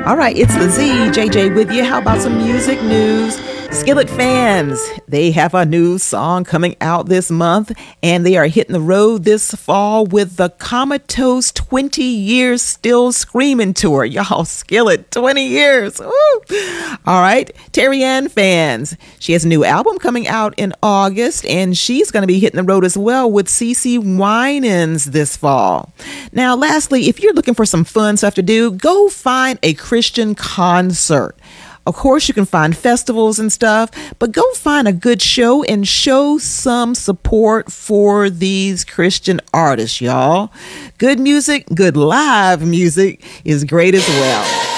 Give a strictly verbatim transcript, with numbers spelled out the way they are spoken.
All right, it's the Z, J J with you. How about some music news? Skillet fans, they have a new song coming out this month, and they are hitting the road this fall with the Comatose twenty Years Still Screaming Tour. Y'all, Skillet, twenty years. Woo! All right, Terry Ann fans, she has a new album coming out in August, and she's going to be hitting the road as well with CeCe Winans this fall. Now, lastly, if you're looking for some fun stuff to do, go find a Christian concert. Of course, you can find festivals and stuff, but go find a good show and show some support for these Christian artists, y'all. Good music, good live music is great as well.